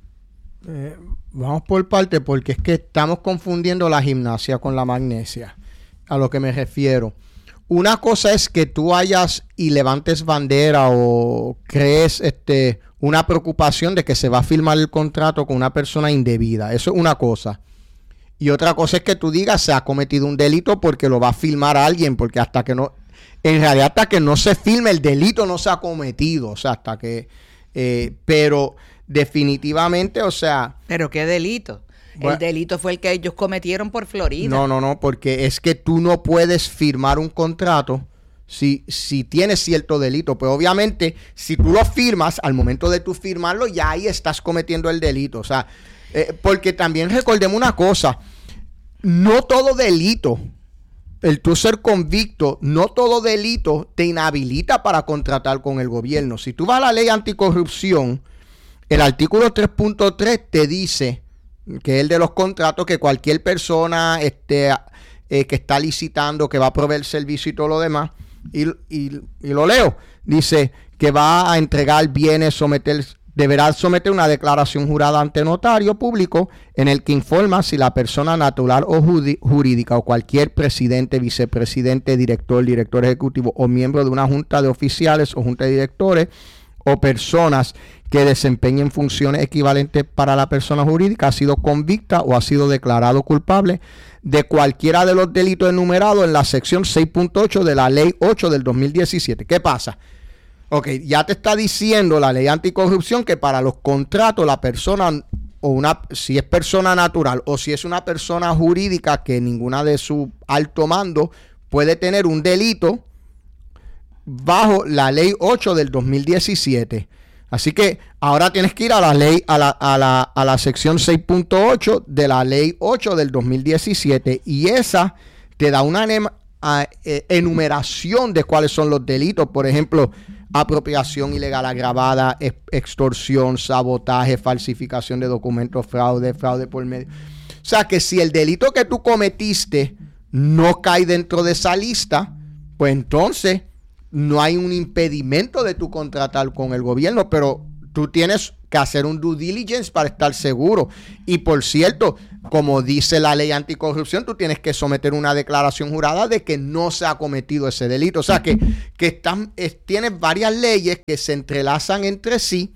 eh, vamos por parte, porque es que estamos confundiendo la gimnasia con la magnesia. A lo que me refiero. Una cosa es que tú vayas y levantes bandera o crees este, una preocupación de que se va a firmar el contrato con una persona indebida. Eso es una cosa. Y otra cosa es que tú digas se ha cometido un delito porque lo va a firmar alguien, porque hasta que no, en realidad hasta que no se firme el delito no se ha cometido. O sea, hasta que, eh, pero definitivamente, o sea. ¿Pero qué delito? El delito fue el que ellos cometieron por Florida. No, no, no, porque es que tú no puedes firmar un contrato si, si tienes cierto delito. Pues obviamente, si tú lo firmas, al momento de tú firmarlo, ya ahí estás cometiendo el delito. O sea, eh, porque también recordemos una cosa, no todo delito, el tú ser convicto, no todo delito te inhabilita para contratar con el gobierno. Si tú vas a la ley anticorrupción, el artículo tres punto tres te dice, que es el de los contratos, que cualquier persona este, eh, que está licitando, que va a proveer servicio y todo lo demás, y, y, y lo leo, dice que va a entregar bienes, someter, deberá someter una declaración jurada ante notario público en el que informa si la persona natural o jurídica o cualquier presidente, vicepresidente, director, director ejecutivo o miembro de una junta de oficiales o junta de directores o personas que desempeñen funciones equivalentes para la persona jurídica ha sido convicta o ha sido declarado culpable de cualquiera de los delitos enumerados en la sección seis punto ocho de la ley ocho del dos mil diecisiete. ¿Qué pasa? Ok, ya te está diciendo la ley anticorrupción que para los contratos la persona o una, si es persona natural o si es una persona jurídica que ninguna de su alto mando puede tener un delito bajo la ley ocho del dos mil diecisiete. Así que ahora tienes que ir a la ley, a la, a la, a la sección seis punto ocho de la ley ocho del dos mil diecisiete, y esa te da una enumeración de cuáles son los delitos. Por ejemplo, apropiación ilegal agravada, extorsión, sabotaje, falsificación de documentos, fraude, fraude por medio. O sea que si el delito que tú cometiste no cae dentro de esa lista, pues entonces no hay un impedimento de tu contratar con el gobierno, pero tú tienes que hacer un due diligence para estar seguro. Y por cierto, como dice la ley anticorrupción, tú tienes que someter una declaración jurada de que no se ha cometido ese delito. O sea que, que están, es, tienes varias leyes que se entrelazan entre sí,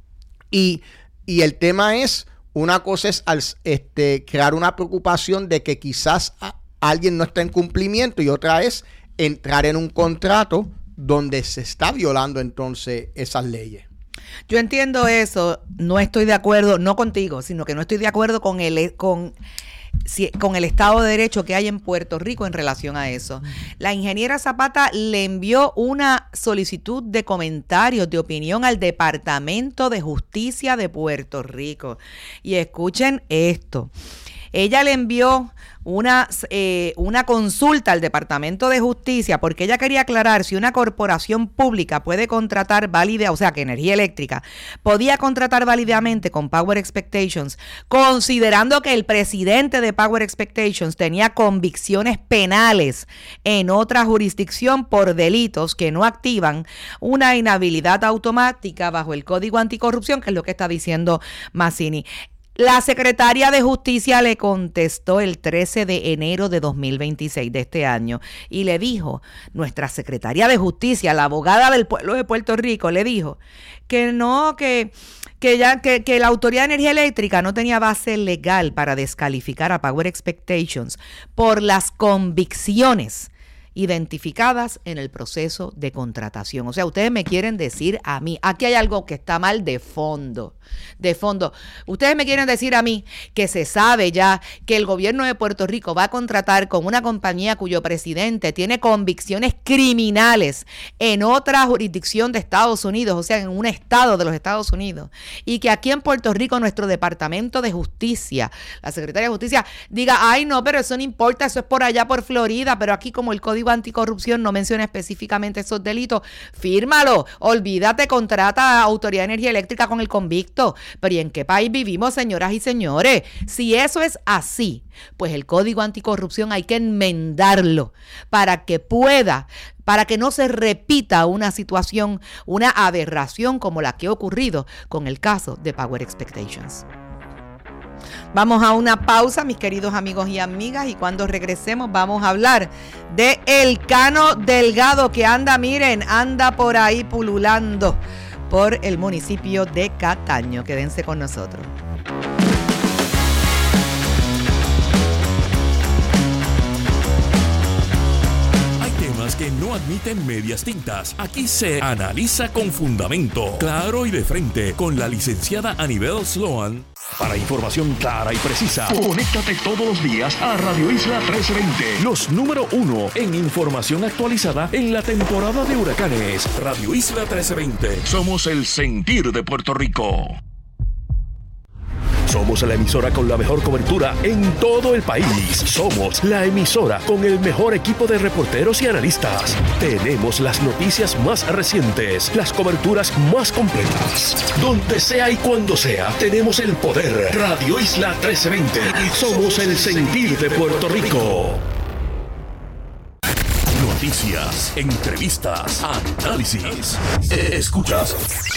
y, y el tema es, una cosa es al, este, crear una preocupación de que quizás a, alguien no está en cumplimiento, y otra es entrar en un contrato donde se está violando entonces esas leyes. Yo entiendo eso, no estoy de acuerdo, no contigo, sino que no estoy de acuerdo con el, con, si, con el Estado de Derecho que hay en Puerto Rico en relación a eso. La ingeniera Zapata le envió una solicitud de comentarios, de opinión al Departamento de Justicia de Puerto Rico. Y escuchen esto. Ella le envió una, eh, una consulta al Departamento de Justicia porque ella quería aclarar si una corporación pública puede contratar válida, o sea, que Energía Eléctrica podía contratar válidamente con Power Expectations, considerando que el presidente de Power Expectations tenía convicciones penales en otra jurisdicción por delitos que no activan una inhabilidad automática bajo el Código Anticorrupción, que es lo que está diciendo Mazzini. La secretaria de Justicia le contestó el trece de enero de dos mil veintiséis de este año y le dijo, nuestra secretaria de Justicia, la abogada del pueblo de Puerto Rico, le dijo que no, que, que, ya, que, que la Autoridad de Energía Eléctrica no tenía base legal para descalificar a Power Expectations por las convicciones identificadas en el proceso de contratación. O sea, ustedes me quieren decir a mí, aquí hay algo que está mal de fondo, de fondo. Ustedes me quieren decir a mí que se sabe ya que el gobierno de Puerto Rico va a contratar con una compañía cuyo presidente tiene convicciones criminales en otra jurisdicción de Estados Unidos, o sea, en un estado de los Estados Unidos, y que aquí en Puerto Rico nuestro Departamento de Justicia, la Secretaría de Justicia, diga, ay no, pero eso no importa, eso es por allá por Florida, pero aquí como el Código Anticorrupción no menciona específicamente esos delitos, fírmalo, olvídate, contrata a Autoridad de Energía Eléctrica con el convicto. Pero ¿y en qué país vivimos, señoras y señores? Si eso es así, pues el Código Anticorrupción hay que enmendarlo para que pueda, para que no se repita una situación, una aberración como la que ha ocurrido con el caso de Power Expectations. Vamos a una pausa, mis queridos amigos y amigas, y cuando regresemos vamos a hablar de el Cano Delgado, que anda, miren, anda por ahí pululando por el municipio de Cataño. Quédense con nosotros. Hay temas que no admiten medias tintas. Aquí se analiza con fundamento, claro y de frente, con la licenciada Anibel Sloan. Para información clara y precisa, conéctate todos los días a Radio Isla trece veinte, los número uno en información actualizada en la temporada de huracanes. Radio Isla trece veinte, somos el sentir de Puerto Rico. Somos la emisora con la mejor cobertura en todo el país. Somos la emisora con el mejor equipo de reporteros y analistas. Tenemos las noticias más recientes, las coberturas más completas. Donde sea y cuando sea, tenemos el poder. Radio Isla trece veinte. Somos el sentir de Puerto Rico. Noticias, entrevistas, análisis. Escuchas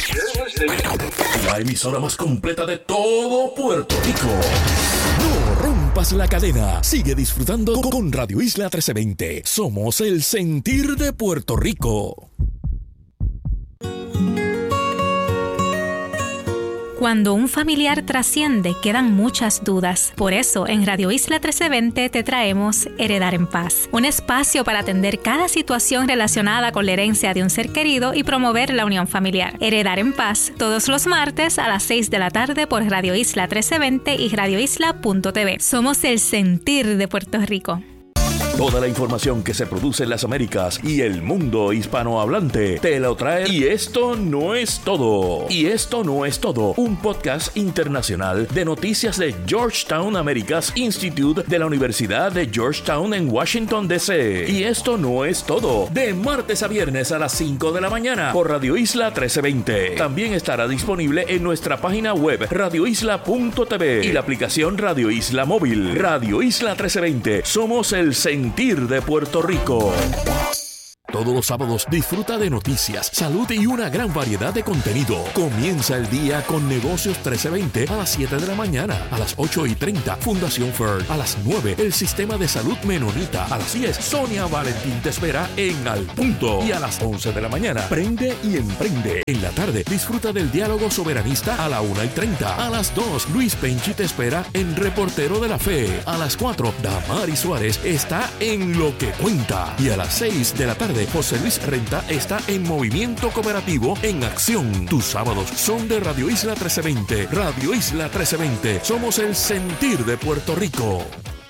la emisora más completa de todo Puerto Rico. No rompas la cadena. Sigue disfrutando con Radio Isla trece veinte. Somos el sentir de Puerto Rico. Cuando un familiar trasciende, quedan muchas dudas. Por eso, en Radio Isla trece veinte te traemos Heredar en Paz, un espacio para atender cada situación relacionada con la herencia de un ser querido y promover la unión familiar. Heredar en Paz, todos los martes a las seis de la tarde por Radio Isla trece veinte y radio isla punto t v. Somos el sentir de Puerto Rico. Toda la información que se produce en las Américas y el mundo hispanohablante te lo trae. Y esto no es todo. Y esto no es todo. Un podcast internacional de noticias de Georgetown Americas Institute de la Universidad de Georgetown en Washington, D C Y esto no es todo. De martes a viernes a las cinco de la mañana por Radio Isla trece veinte. También estará disponible en nuestra página web radio isla punto t v y la aplicación Radio Isla Móvil. Radio Isla trece veinte. Somos el sentir de Puerto Rico. Todos los sábados disfruta de noticias, salud y una gran variedad de contenido. Comienza el día con Negocios trece veinte a las siete de la mañana. A las ocho y treinta, Fundación F E R. A las nueve, el Sistema de Salud Menonita. A las diez, Sonia Valentín te espera en Al Punto. Y a las once de la mañana, Prende y Emprende. En la tarde, disfruta del Diálogo Soberanista a la una y treinta. A las dos, Luis Penchi te espera en Reportero de la Fe. A las cuatro, Damari Suárez está en Lo que Cuenta. Y a las seis de la tarde, José Luis Renta está en Movimiento Cooperativo en Acción. Tus sábados son de Radio Isla trece veinte. Radio Isla trece veinte. Somos el sentir de Puerto Rico.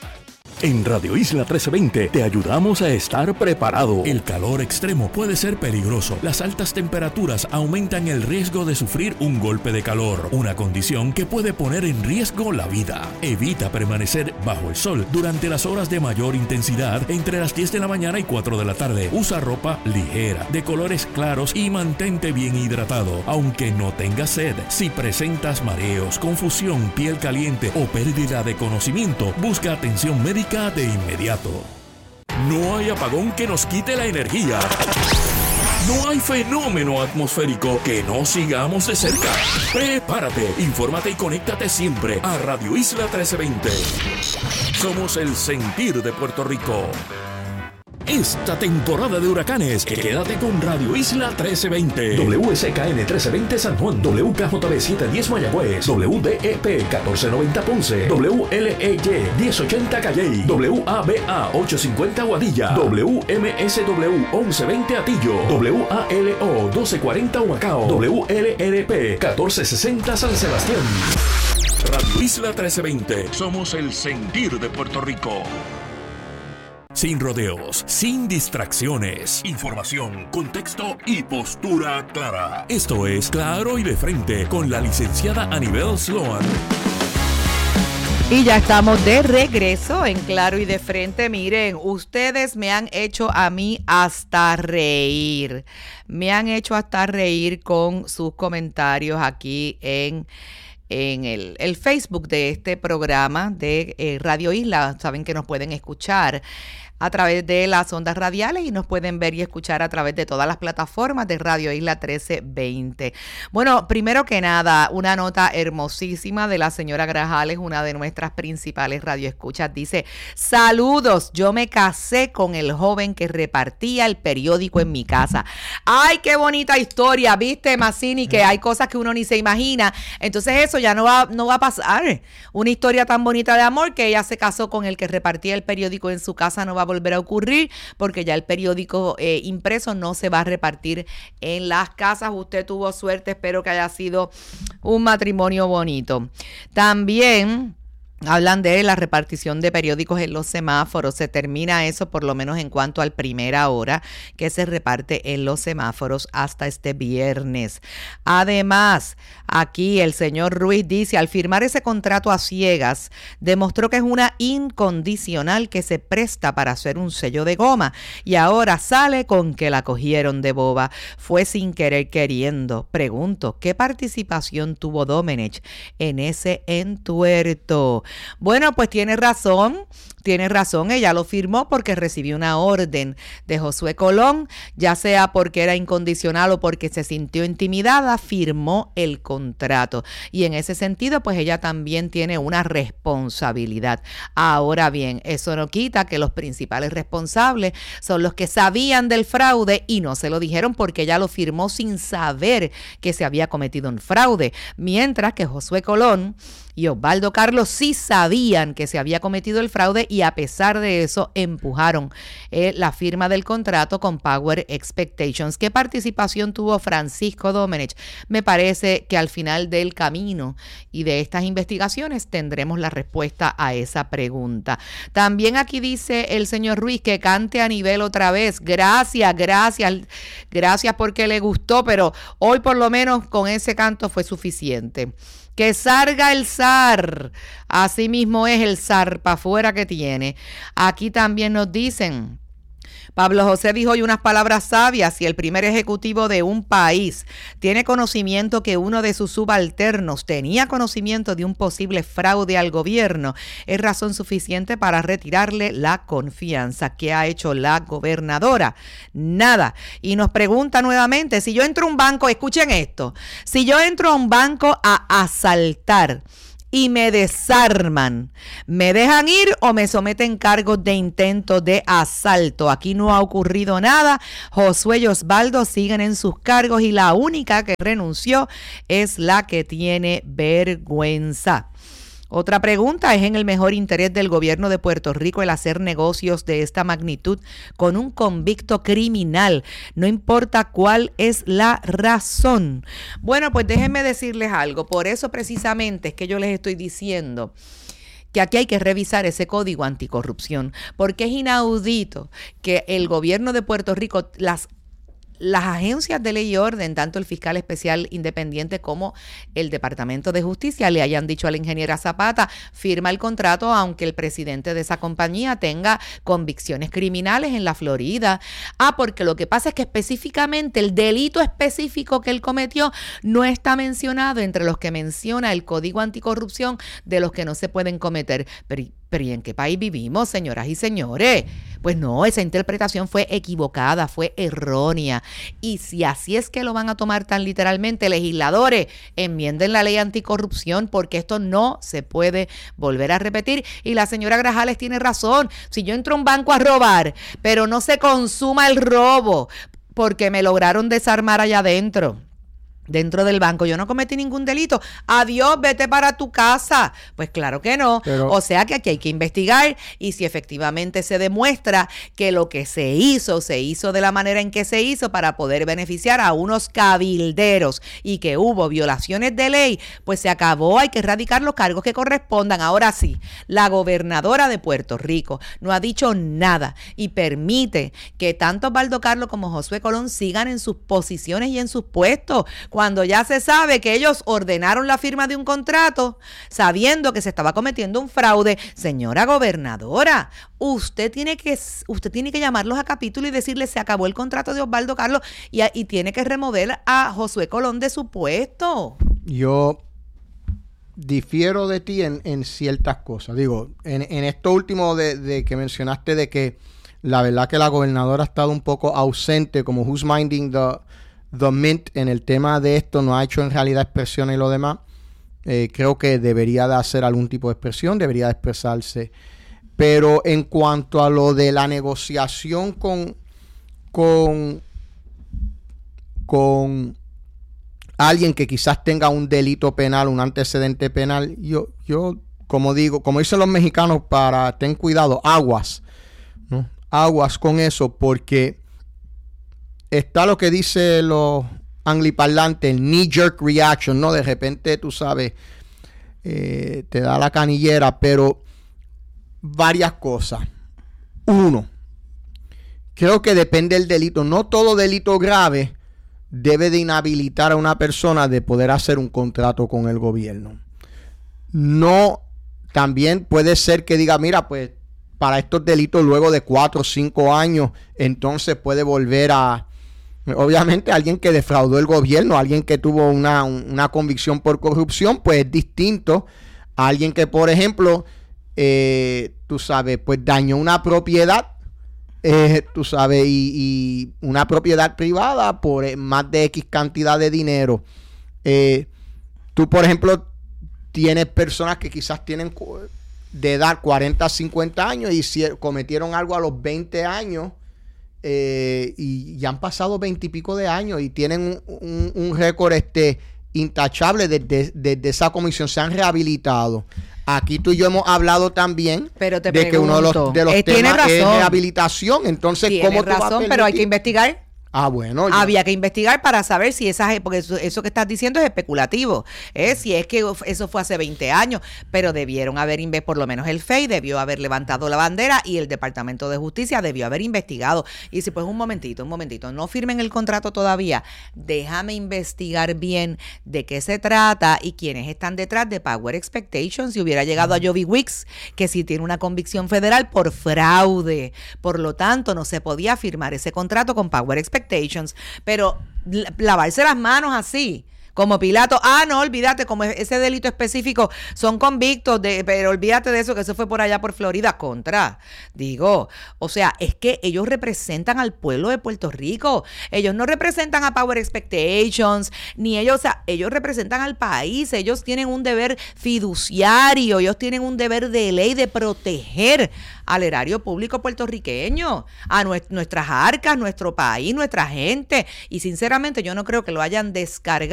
En Radio Isla trece veinte te ayudamos a estar preparado. El calor extremo puede ser peligroso. Las altas temperaturas aumentan el riesgo de sufrir un golpe de calor, una condición que puede poner en riesgo la vida. Evita permanecer bajo el sol durante las horas de mayor intensidad entre las diez de la mañana y cuatro de la tarde. Usa ropa ligera, de colores claros y mantente bien hidratado, aunque no tengas sed. Si presentas mareos, confusión, piel caliente o pérdida de conocimiento, busca atención médica de inmediato. No hay apagón que nos quite la energía. No hay fenómeno atmosférico que no sigamos de cerca. Prepárate, infórmate y conéctate siempre a Radio Isla trece veinte. Somos el sentir de Puerto Rico. Esta temporada de huracanes, quédate con Radio Isla trece veinte. W S K N trece veinte San Juan, W K J B setecientos diez Mayagüez, W D E P catorce noventa Ponce, W L E Y diez ochenta Calley, W A B A ochocientos cincuenta Guadilla, W M S W once veinte Atillo, W A L O doce cuarenta Humacao, W L R P catorce sesenta San Sebastián. Radio Isla trece veinte. Somos el sentir de Puerto Rico. Sin rodeos, sin distracciones, información, contexto y postura clara. Esto es Claro y de Frente con la licenciada Anibel Sloan. Y ya estamos de regreso en Claro y de Frente. Miren, ustedes me han hecho a mí hasta reír. Me han hecho hasta reír con sus comentarios aquí en... en el, el Facebook de este programa de eh, Radio Isla. Saben que nos pueden escuchar a través de las ondas radiales y nos pueden ver y escuchar a través de todas las plataformas de Radio Isla trece veinte. Bueno, primero que nada, una nota hermosísima de la señora Grajales, una de nuestras principales radioescuchas. Dice: saludos, yo me casé con el joven que repartía el periódico en mi casa. ¡Ay, qué bonita historia! ¿Viste, Mazzini? Que hay cosas que uno ni se imagina. Entonces eso ya no va, no va a pasar. Una historia tan bonita de amor que ella se casó con el que repartía el periódico en su casa no va a volver a ocurrir, porque ya el periódico eh, impreso no se va a repartir en las casas. Usted tuvo suerte, espero que haya sido un matrimonio bonito. También hablan de la repartición de periódicos en los semáforos. Se termina eso, por lo menos en cuanto al primera hora que se reparte en los semáforos hasta este viernes. Además, aquí el señor Ruiz dice: al firmar ese contrato a ciegas, demostró que es una incondicional que se presta para hacer un sello de goma, y ahora sale con que la cogieron de boba. Fue sin querer queriendo. Pregunto, ¿qué participación tuvo Domenech en ese entuerto? Bueno, pues tiene razón. Tiene razón, ella lo firmó porque recibió una orden de Josué Colón, ya sea porque era incondicional o porque se sintió intimidada, firmó el contrato. Y en ese sentido, pues ella también tiene una responsabilidad. Ahora bien, eso no quita que los principales responsables son los que sabían del fraude y no se lo dijeron porque ella lo firmó sin saber que se había cometido un fraude. Mientras que Josué Colón y Osvaldo Carlos sí sabían que se había cometido el fraude y a pesar de eso empujaron eh, la firma del contrato con Power Expectations. ¿Qué participación tuvo Francisco Domenech? Me parece que al final del camino y de estas investigaciones tendremos la respuesta a esa pregunta. También aquí dice el señor Ruiz que cante a nivel otra vez. Gracias, gracias, gracias porque le gustó, pero hoy por lo menos con ese canto fue suficiente. Que salga el zar, así mismo es el zar pa' afuera que tiene. Aquí también nos dicen, Pablo José dijo hoy unas palabras sabias: si el primer ejecutivo de un país tiene conocimiento que uno de sus subalternos tenía conocimiento de un posible fraude al gobierno, es razón suficiente para retirarle la confianza. ¿Qué ha hecho la gobernadora? Nada. Y nos pregunta nuevamente, si yo entro a un banco, escuchen esto, si yo entro a un banco a asaltar y me desarman, ¿me dejan ir o me someten cargos de intento de asalto? Aquí no ha ocurrido nada. Josué y Osvaldo siguen en sus cargos y la única que renunció es la que tiene vergüenza. Otra pregunta: ¿es en el mejor interés del gobierno de Puerto Rico el hacer negocios de esta magnitud con un convicto criminal? No importa cuál es la razón. Bueno, pues déjenme decirles algo. Por eso precisamente es que yo les estoy diciendo que aquí hay que revisar ese código anticorrupción, porque es inaudito que el gobierno de Puerto Rico, las Las agencias de ley y orden, tanto el fiscal especial independiente como el Departamento de Justicia, le hayan dicho a la ingeniera Zapata, firma el contrato aunque el presidente de esa compañía tenga convicciones criminales en la Florida. Ah, porque lo que pasa es que específicamente el delito específico que él cometió no está mencionado entre los que menciona el Código Anticorrupción de los que no se pueden cometer. Pero, pero ¿y en qué país vivimos, señoras y señores? Pues no, esa interpretación fue equivocada, fue errónea. Y si así es que lo van a tomar tan literalmente, legisladores, enmienden la ley anticorrupción porque esto no se puede volver a repetir. Y la señora Grajales tiene razón. Si yo entro a un banco a robar, pero no se consuma el robo porque me lograron desarmar allá adentro, dentro del banco, yo no cometí ningún delito, adiós, vete para tu casa. Pues claro que no. Pero, o sea que aquí hay que investigar y si efectivamente se demuestra que lo que se hizo, se hizo de la manera en que se hizo para poder beneficiar a unos cabilderos y que hubo violaciones de ley, pues se acabó, hay que erradicar los cargos que correspondan. Ahora sí, la gobernadora de Puerto Rico no ha dicho nada y permite que tanto Osvaldo Carlos como Josué Colón sigan en sus posiciones y en sus puestos, cuando ya se sabe que ellos ordenaron la firma de un contrato sabiendo que se estaba cometiendo un fraude. Señora gobernadora, usted tiene que usted tiene que llamarlos a capítulo y decirles se acabó el contrato de Osvaldo Carlos y, y tiene que remover a Josué Colón de su puesto. Yo difiero de ti en, en ciertas cosas. Digo, en, en esto último de, de que mencionaste de que la verdad que la gobernadora ha estado un poco ausente, como who's minding the The Mint en el tema de esto, no ha hecho en realidad expresiones y lo demás. Eh, creo que debería de hacer algún tipo de expresión, debería de expresarse. Pero en cuanto a lo de la negociación con, con, con alguien que quizás tenga un delito penal, un antecedente penal, yo, yo como digo, como dicen los mexicanos, para ten cuidado, aguas, ¿no? Aguas con eso, porque está lo que dice los angliparlantes, el knee-jerk reaction, ¿no? De repente, tú sabes, eh, te da la canillera, pero varias cosas. Uno, creo que depende del delito. No todo delito grave debe de inhabilitar a una persona de poder hacer un contrato con el gobierno. No, también puede ser que diga, mira, pues, para estos delitos, luego de cuatro o cinco años, entonces puede volver a... Obviamente alguien que defraudó el gobierno, alguien que tuvo una, una convicción por corrupción, pues es distinto Alguien que, por ejemplo, eh, tú sabes, pues dañó una propiedad, eh, tú sabes, y, y una propiedad privada por eh, más de X cantidad de dinero. Eh, tú, por ejemplo, tienes personas que quizás tienen de edad cuarenta, cincuenta años y si cometieron algo a los veinte años eh, y ya han pasado veinte y pico de años y tienen un, un, un récord este, intachable desde, desde esa comisión, se han rehabilitado. Aquí tú y yo hemos hablado también pero te de pregunto, que uno de los, de los eh, temas es rehabilitación. Entonces, tienes ¿cómo tú razón, vas a permitir? pero hay que investigar. Ah, bueno. Ya. Había que investigar para saber si esas, porque eso, eso que estás diciendo es especulativo, ¿eh? Si es que eso fue hace veinte años, pero debieron haber, por lo menos el F E I debió haber levantado la bandera y el Departamento de Justicia debió haber investigado. Y si pues un momentito, un momentito, no firmen el contrato todavía, déjame investigar bien de qué se trata y quiénes están detrás de Power Expectations. Si hubiera llegado a Jovi Wicks, que sí tiene una convicción federal por fraude, por lo tanto no se podía firmar ese contrato con Power Expectations. Pero lavarse las manos así, como Pilato, ah, no, olvídate, como ese delito específico son convictos, de, pero olvídate de eso, que eso fue por allá por Florida, contra, digo, o sea, es que ellos representan al pueblo de Puerto Rico, ellos no representan a Power Expectations, ni ellos, o sea, ellos representan al país, ellos tienen un deber fiduciario, ellos tienen un deber de ley de proteger al erario público puertorriqueño, a nuestras arcas, nuestro país, nuestra gente, y sinceramente yo no creo que lo hayan descargado